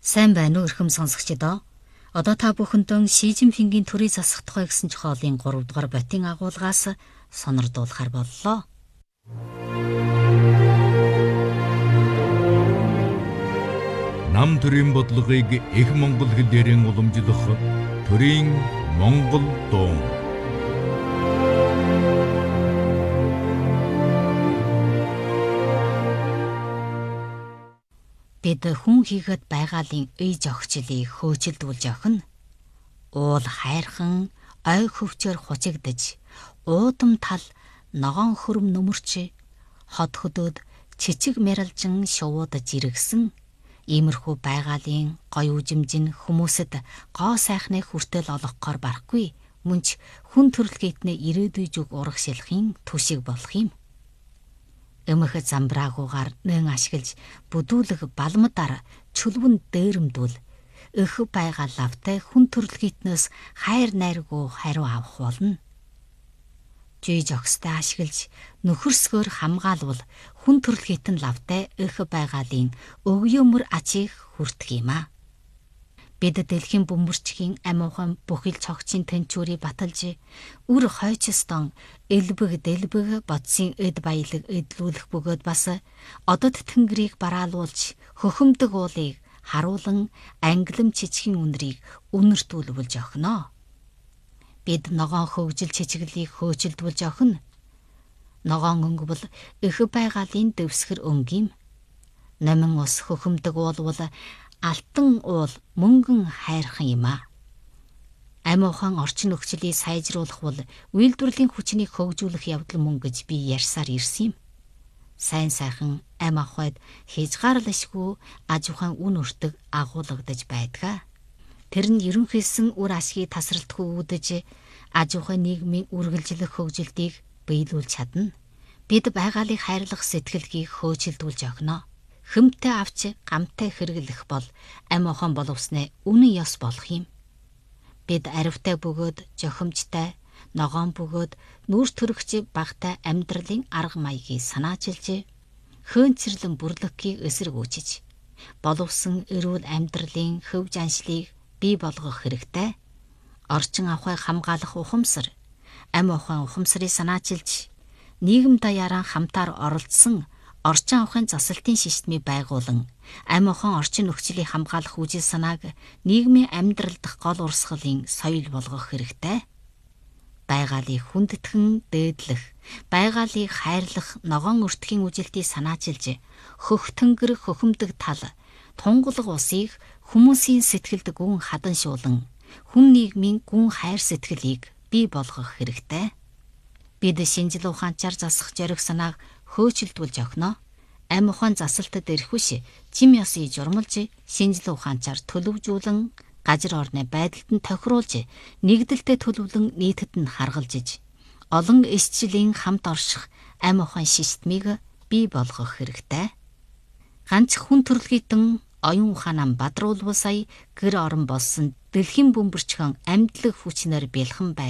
Сайн байна уу эрхэм сонсогчдоо. Одоо та бүхэндээ Ши Жинпингийн төрийг засах тухай гэсэн чухлын 3 дугаар батийн агуулгаас сонирдуулахар боллоо. Нам төрийн бодлогыг их монгол хэлээрэн уламжлах төрийн монгол дуун. Бид хүн хийгээд байгалийн ий жогчлыг хөөцөлдүүлж охин. Уул хайрхан, ой хөвчөөр хучигдж, уудам тал ногоон хөрөм нүмерч, ход хөдөөд чичиг мэрэлжин шувуудаж иргсэн. Иймэрхүү байгалийн гоё үжимжин хүмүүсэд гоо сайхны хүртэл олгохоор барахгүй. Мөнч хүн төрөлхийднээ ирээдүй зүг урагшилахын түшиг болох юм. Өмөх замбраагуугаар нэн ашиглаж бүдүүлэг балмадаар чөлвөн дээрэмдүүл өх байгаа лавтай хүн төрөлхийднээс хайр найргүй хариу авах болно. Жиж огстой ашиглаж нөхөрсгөөр хамгаалвал хүн төрөлхийдэн лавтай өх байгалийн өгөөмөр ачийг хүртэх юм а. Бид дэлхийн бөмбөрчгийн амиухан бүхэл цогцын тэнчүүрийг баталж үр хойчстон элбэг дэлбэг бодсын эд баялаг эдлүүлэх бөгөөд бас одод тэнгэрийг бараалуулж хөхөмдөг уулыг харуулан ангилам чичгийн үнрийг үнэртүүлүүлж өгнө. Бид ногоон хөвжил чичгэлийг хөөцөлдүүлж өгнө. Ногоон өнгө бол эх байгалийн дэвсгэр өнгө юм. Номин ус хөхөмдөг уул бол алтан уул мөнгөн хайрхан юм а. Амиухан орчин нөхцөлийг сайжруулах бол үйлдвэрлэлийн хүчнийг хөгжүүлэх явдал мөн гэж би ярьсаар ирсэн юм. Сайн сайхан ам ахвайд хийж гарлашгүй аж ухаан үн өртөг агуулгадж байдаг. Тэр нь ерөнхийсэн үр ашгийг тасралтгүй үүдэж аж ухаан нийгмийн үргэлжлэх хөгжилтийг биелүүлж чадна. Бид байгаалыг хайрлах сэтгэлгийг хөөцөлдүүлж өгнө. Хүмтэй авч гамтай хэрэглэх бол амиухан боловснээ үнэн ёс болох юм. Бид аривтай бөгөөд жохомжтой, ногоон бөгөөд нүүрс төрөгч багтай амьдралын арга маягийг санаачилж, хөөнцөрлөн бүрлэгхийг эсэргүүцэж, боловсон эрүүл амьдралын хөв жаншлыг бий болгох хэрэгтэй. Орчин авахыг хамгаалах ухамсар, амиухан ухамсарыг санаачилж, нийгэм даяараа хамтаар оролцсон орчин авахын засалтын системийг байгуулан амиухан орчин нөхцөлийг хамгаалах үжил санааг нийгмийн амьдрал дахь гол урсгалын соёл болгох хэрэгтэй. Байгаалыг хүндэтгэн дээдлэх, байгаалыг хайрлах ногоон өртгийн үжилтийг санаачилж, хөх тэнгэр хөхөмдөг тал, тунгуулга усыг хүмүүсийн сэтгэлд гүн хаданшуулан, хүн нийгмийн гүн хайр сэтгэлийг бий болгох хэрэгтэй. Бид шинжлэх ухаанчаар засах зориг санааг хөөцөлдүүлж өгнө. Амь ухаан засалтад ирэхүш чим ёсыг журмалж шинжлэх ухаанчаар төлөвжүүлэн газар орны байдалд нь тохируулж нэгдэлтэй төлөвлөн нийтэд нь харгалзаж олон эсчлийн хамт орших амь ухаан системийг бий болгох хэрэгтэй. Ганц хүн төрөлхийдэн оюун ухаанаа бадруулвал сая гэр орон болсон дэлхийн бөмбөрчгөн амьдлаг хүчнээр бэлхэн